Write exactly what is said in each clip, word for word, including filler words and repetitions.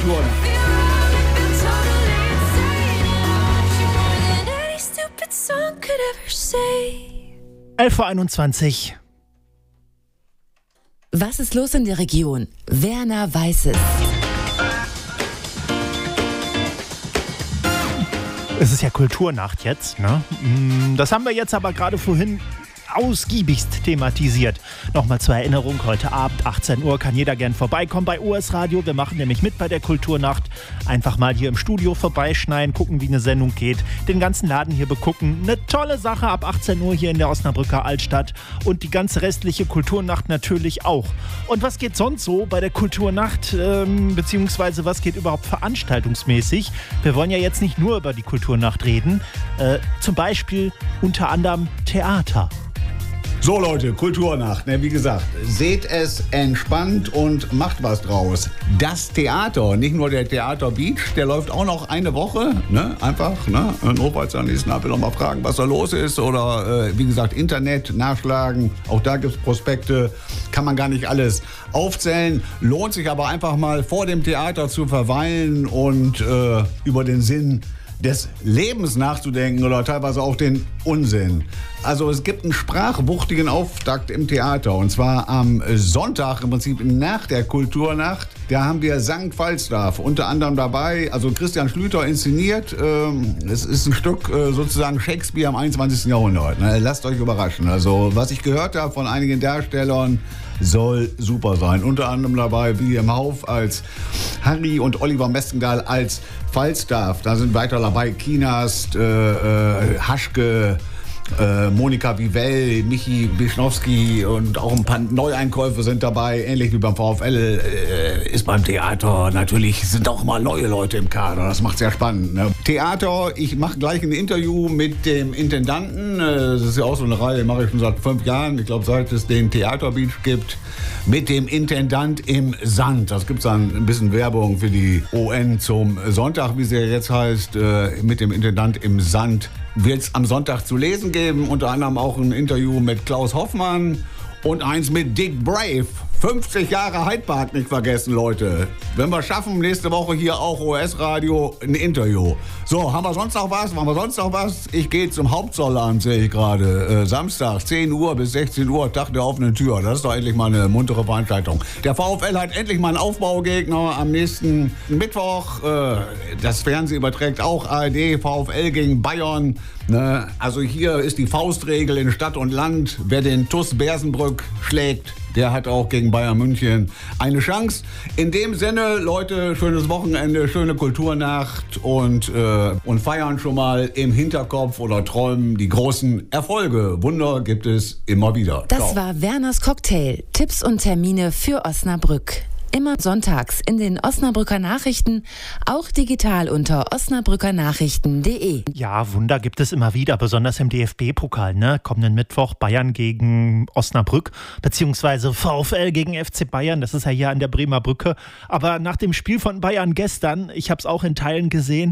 Kultur. elf Uhr einundzwanzig. Was ist los in der Region? Werner weiß es. Es ist ja Kulturnacht jetzt, ne? Das haben wir jetzt aber gerade vorhin ausgiebigst thematisiert. Nochmal zur Erinnerung, heute Abend, achtzehn Uhr, kann jeder gern vorbeikommen bei U S Radio. Wir machen nämlich mit bei der Kulturnacht. Einfach mal hier im Studio vorbeischneiden, gucken, wie eine Sendung geht, den ganzen Laden hier begucken. Eine tolle Sache ab achtzehn Uhr hier in der Osnabrücker Altstadt und die ganze restliche Kulturnacht natürlich auch. Und was geht sonst so bei der Kulturnacht, ähm, beziehungsweise was geht überhaupt veranstaltungsmäßig? Wir wollen ja jetzt nicht nur über die Kulturnacht reden, äh, zum Beispiel unter anderem Theater. So Leute, Kulturnacht, ne, wie gesagt, seht es entspannt und macht was draus. Das Theater, nicht nur der Theater Beach, der läuft auch noch eine Woche, ne, einfach, ne, notfalls am nächsten Abend noch mal fragen, was da los ist oder, äh, wie gesagt, Internet nachschlagen, auch da gibt es Prospekte, kann man gar nicht alles aufzählen, lohnt sich aber einfach mal vor dem Theater zu verweilen und äh, über den Sinn des Lebens nachzudenken oder teilweise auch den Unsinn. Also es gibt einen sprachwuchtigen Auftakt im Theater und zwar am Sonntag, im Prinzip nach der Kulturnacht. Da haben wir Sankt Falstaff unter anderem dabei, also Christian Schlüter inszeniert. Ähm, es ist ein Stück äh, sozusagen Shakespeare im einundzwanzigsten Jahrhundert. Ne? Lasst euch überraschen. Also was ich gehört habe von einigen Darstellern, soll super sein. Unter anderem dabei William Hauff als Harry und Oliver Messendahl als Falstaff. Da sind weiter dabei Kienast, äh, äh, Haschke, äh, Monika Vivell, Michi Wischnowski und auch ein paar Neueinkäufe sind dabei. Ähnlich wie beim VfL äh, ist beim Theater natürlich, sind auch mal neue Leute im Kader. Das macht sehr spannend. Ne? Theater, ich mache gleich ein Interview mit dem Intendanten. Das ist ja auch so eine Reihe, mache ich schon seit fünf Jahren. Ich glaube, seit es den Theater Beach gibt. Mit dem Intendant im Sand. Das gibt es dann ein bisschen Werbung für die O N zum Sonntag, wie sie ja jetzt heißt. Äh, mit dem Intendant im Sand wird es am Sonntag zu lesen geben. Unter anderem auch ein Interview mit Klaus Hoffmann und eins mit Dick Brave. fünfzig Jahre Hyde Park nicht vergessen, Leute. Wenn wir schaffen, nächste Woche hier auch O S-Radio ein Interview. So, haben wir sonst noch was? Machen wir sonst noch was? Ich gehe zum Hauptzollamt, sehe ich gerade. Äh, Samstag, zehn Uhr bis sechzehn Uhr, Tag der offenen Tür. Das ist doch endlich mal eine muntere Veranstaltung. Der VfL hat endlich mal einen Aufbaugegner am nächsten Mittwoch. Äh, das Fernsehen überträgt auch A R D, VfL gegen Bayern. Ne? Also hier ist die Faustregel in Stadt und Land. Wer den T U S Bersenbrück schlägt, der hat auch gegen Bayern München eine Chance. In dem Sinne, Leute, schönes Wochenende, schöne Kulturnacht und, äh, und feiern schon mal im Hinterkopf oder träumen die großen Erfolge. Wunder gibt es immer wieder. Das Ciao. war Werners Cocktail. Tipps und Termine für Osnabrück. Immer sonntags in den Osnabrücker Nachrichten, auch digital unter osnabrückernachrichten punkt de. Ja, Wunder gibt es immer wieder, besonders im D F B-Pokal, ne? Kommenden Mittwoch Bayern gegen Osnabrück, beziehungsweise VfL gegen F C Bayern, das ist ja hier an der Bremer Brücke. Aber nach dem Spiel von Bayern gestern, ich habe es auch in Teilen gesehen,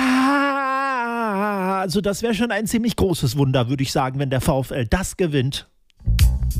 also das wäre schon ein ziemlich großes Wunder, würde ich sagen, wenn der VfL das gewinnt.